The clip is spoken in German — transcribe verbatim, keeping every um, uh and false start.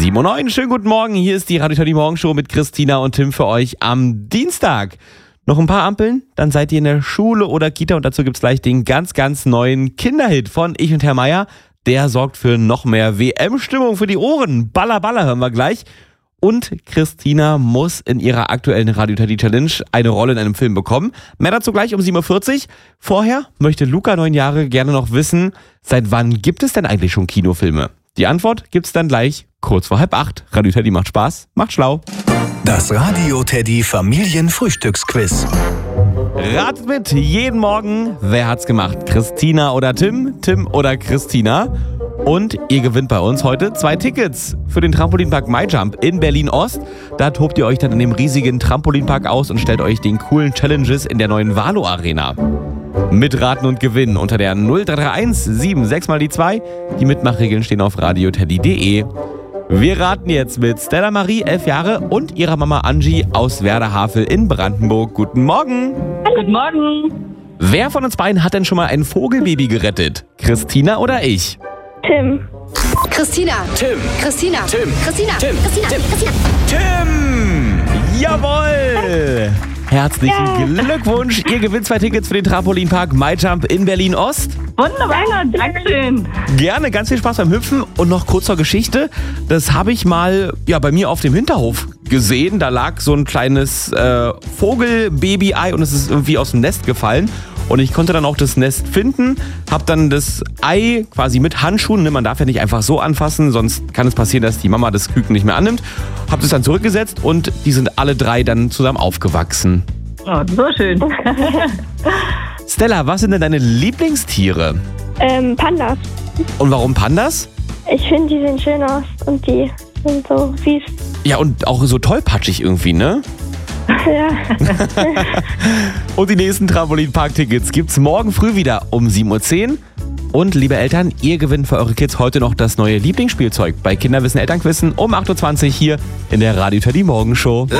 sieben Uhr neun, schönen guten Morgen. Hier ist die Radio Teddy Morgenshow mit Christina und Tim für euch am Dienstag. Noch ein paar Ampeln, dann seid ihr in der Schule oder Kita und dazu gibt's gleich den ganz, ganz neuen Kinderhit von Ich und Herr Meier. Der sorgt für noch mehr W M-Stimmung für die Ohren. Baller, baller hören wir gleich. Und Christina muss in ihrer aktuellen Radio Teddy Challenge eine Rolle in einem Film bekommen. Mehr dazu gleich um sieben Uhr vierzig. Vorher möchte Luca, neun Jahre, gerne noch wissen, seit wann gibt es denn eigentlich schon Kinofilme? Die Antwort gibt's dann gleich kurz vor halb acht. Radio Teddy macht Spaß, macht schlau. Das Radio Teddy Familienfrühstücksquiz. Ratet mit jeden Morgen, wer hat's gemacht? Christina oder Tim? Tim oder Christina? Und ihr gewinnt bei uns heute zwei Tickets für den Trampolinpark MyJump in Berlin-Ost. Da tobt ihr euch dann in dem riesigen Trampolinpark aus und stellt euch den coolen Challenges in der neuen Valo Arena. Mitraten und gewinnen unter der null drei drei eins sieben sechs mal die zwei. Die Mitmachregeln stehen auf radioteddy punkt de. Wir raten jetzt mit Stella Marie, elf Jahre, und ihrer Mama Angie aus Werder-Havel in Brandenburg. Guten Morgen. Guten Morgen. Wer von uns beiden hat denn schon mal ein Vogelbaby gerettet? Christina oder ich? Tim. Christina. Tim. Christina. Tim. Christina. Tim. Christina. Tim. Christina. Tim! Jawohl! Herzlichen Ja. Glückwunsch. Ihr gewinnt zwei Tickets für den Trampolinpark MyJump in Berlin-Ost. Wunderbar, Dankeschön. Gerne, ganz viel Spaß beim Hüpfen. Und noch kurz zur Geschichte. Das habe ich mal ja, bei mir auf dem Hinterhof gesehen. Da lag so ein kleines äh, Vogelbaby-Ei und es ist irgendwie aus dem Nest gefallen. Und ich konnte dann auch das Nest finden, habe dann das Ei quasi mit Handschuhen, ne, man darf ja nicht einfach so anfassen, sonst kann es passieren, dass die Mama das Küken nicht mehr annimmt, habe es dann zurückgesetzt und die sind alle drei dann zusammen aufgewachsen. Oh, so schön. Stella, was sind denn deine Lieblingstiere? Ähm, Pandas. Und warum Pandas? Ich finde, die sehen schön aus und die sind so süß. Ja, und auch so tollpatschig irgendwie, ne? Ja. Und die nächsten Trampolinpark-Tickets gibt's morgen früh wieder um sieben Uhr zehn. Und liebe Eltern, ihr gewinnt für eure Kids heute noch das neue Lieblingsspielzeug bei Kinderwissen Elternquissen um acht Uhr zwanzig hier in der Radio Teddy Morgenshow.